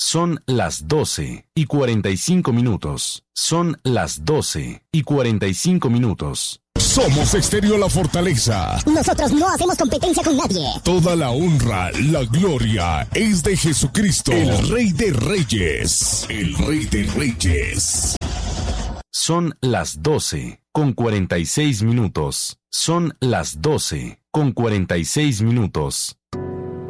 Son las 12:45. Son las 12:45. Somos Estéreo La Fortaleza. Nosotros no hacemos competencia con nadie. Toda la honra, la gloria es de Jesucristo, el Rey de Reyes. El Rey de Reyes. Son las 12:46. Son las 12:46.